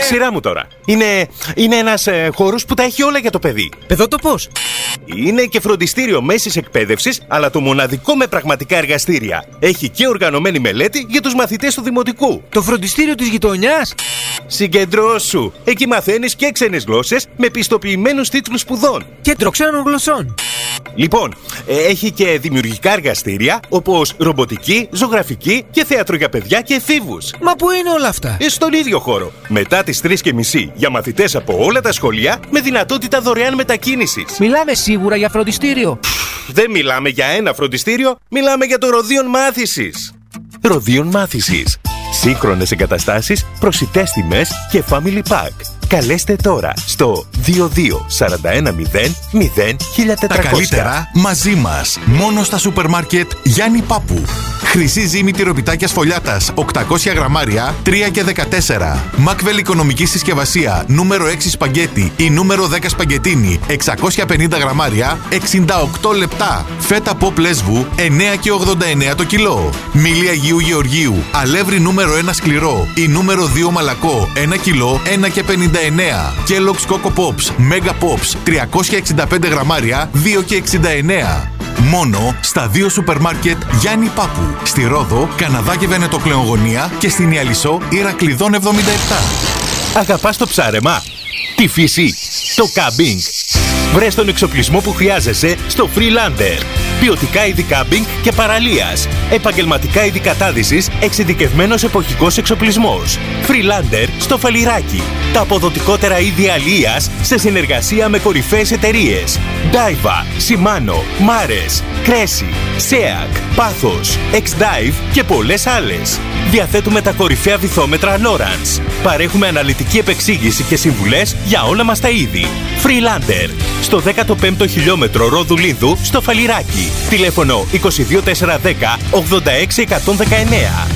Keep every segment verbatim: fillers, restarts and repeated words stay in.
Σειρά μου τώρα. Είναι, είναι ένας ε, χώρος που τα έχει όλα για το παιδί. Παιδότοπος. Είναι και φροντιστήριο μέσης εκπαίδευσης, αλλά το μοναδικό με πραγματικά εργαστήρια. Έχει και οργανωμένη μελέτη για τους μαθητές του δημοτικού. Το φροντιστήριο της γειτονιάς. Συγκεντρώσου. Εκεί μαθαίνεις και ξένες γλώσσες με πιστοποιημένους τίτλους σπουδών. Κέντρο ξένων γλωσσών. Λοιπόν, έχει και δημιουργικά εργαστήρια όπως ρομποτική, ζωγραφική και θέατρο για παιδιά και εφήβους. Μα πού είναι όλα αυτά? Στον ίδιο χώρο. Μετά τις τρεις και μισή για μαθητές από όλα τα σχολεία με δυνατότητα δωρεάν μετακίνησης. Μιλάμε σίγουρα για φροντιστήριο? Δεν μιλάμε για ένα φροντιστήριο, μιλάμε για το Ροδίον Μάθησης. Ροδίον Μάθησης. Σύγχρονες εγκαταστάσεις, προσιτές τιμές και family pack. Καλέστε τώρα στο δύο δύο τέσσερα ένα μηδέν μηδέν χίλια τετρακόσια. Τα καλύτερα μαζί μας. Μόνο στα σούπερ μάρκετ Γιάννη Πάπου. Χρυσή ζύμη τυροπιτάκια σφολιάτας οκτακόσια γραμμάρια τρία και δεκατέσσερα. Μακβέλ οικονομική συσκευασία νούμερο έξι σπαγκέτι ή νούμερο δέκα σπαγκετίνι εξακόσια πενήντα γραμμάρια εξήντα οκτώ λεπτά. Φέτα ποπ λέσβου εννέα και ογδόντα εννέα το κιλό. Μήλι Αγίου Γεωργίου αλεύρι νούμερο ένα σκληρό ή νούμερο δύο μαλακό ένα κιλό ένα και πενήντα εννέα. Kellogg's Coco Pops Mega Pops τριακόσια εξήντα πέντε γραμμάρια δύο και εξήντα εννέα. Μόνο στα δύο σούπερ μάρκετ Γιάννη Πάπου. Στη Ρόδο, Καναδά και Βενετοκλεογωνία και στην Ιαλισσό Ηρακλειδών εβδομήντα επτά. Αγαπάς το ψάρεμα, τη φύση, το κάμπινγκ? Βρες τον εξοπλισμό που χρειάζεσαι στο Freelander. Ποιοτικά είδη κάμπινγκ και παραλίας. Επαγγελματικά είδη κατάδυσης, εξειδικευμένος εποχικός εξοπλισμός. Freelander στο Φαλιράκι. Τα αποδοτικότερα είδη αλίας σε συνεργασία με κορυφαίες εταιρείες. Daiwa, Shimano, Mares, Cressy, Seac, Pathos, X-Dive και πολλές άλλες. Διαθέτουμε τα κορυφαία βυθόμετρα Lowrance. Παρέχουμε αναλυτική επεξήγηση και συμβουλές για όλα μας τα είδη. Freelander. Στο δέκατο πέμπτο χιλιόμετρο Ρόδου Λίνδου στο Φαλιράκι. Τηλέφωνο είκοσι δύο τέσσερα δέκα ογδόντα έξι εκατόν δεκαεννέα.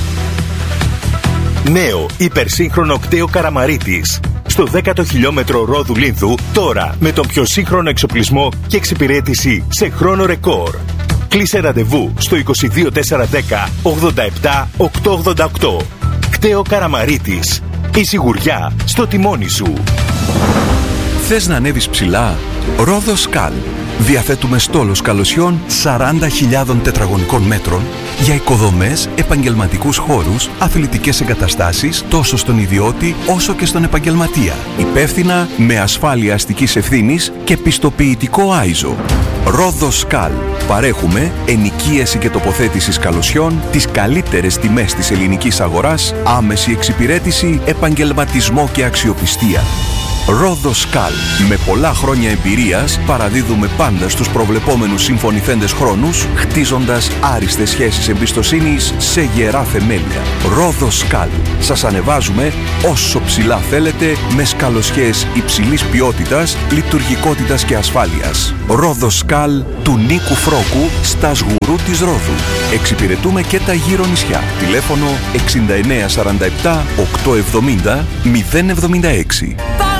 Νέο υπερσύγχρονο κτέο Καραμαρίτης. Στο δέκατο χιλιόμετρο Ρόδου Λίνδου τώρα με τον πιο σύγχρονο εξοπλισμό και εξυπηρέτηση σε χρόνο ρεκόρ. Κλείσε ραντεβού στο είκοσι δύο τέσσερα δέκα ογδόντα επτά οκτακόσια ογδόντα οκτώ. Κτέο Καραμαρίτης. Η σιγουριά στο τιμόνι σου. Θες να ανέβεις ψηλά? Ρόδος Καλ. Διαθέτουμε στόλος καλωσιών σαράντα χιλιάδων τετραγωνικών μέτρων για οικοδομές, επαγγελματικούς χώρους, αθλητικές εγκαταστάσεις τόσο στον ιδιώτη όσο και στον επαγγελματία. Υπεύθυνα με ασφάλεια αστικής ευθύνης και πιστοποιητικό άιζο. Ρόδος Καλ. Παρέχουμε ενοικίαση και τοποθέτηση καλωσιών, τις καλύτερες τιμές της ελληνικής αγοράς, άμεση εξυπηρέτηση, επαγγελματισμό και αξιοπιστία. Ρόδος Καλ. Με πολλά χρόνια εμπειρίας παραδίδουμε πάντα στους προβλεπόμενους συμφωνηθέντες χρόνους, χτίζοντας άριστες σχέσεις εμπιστοσύνης σε γερά θεμέλια. Ρόδος Καλ. Σας ανεβάζουμε όσο ψηλά θέλετε με σκαλοσιές υψηλής ποιότητας, λειτουργικότητας και ασφάλειας. Ρόδος Καλ του Νίκου Φρόκου στα Σγουρού της Ρόδου. Εξυπηρετούμε και τα γύρω νησιά. Τηλέφωνο εξήντα εννέα σαράντα επτά οκτακόσια εβδομήντα μηδέν εβδομήντα έξι.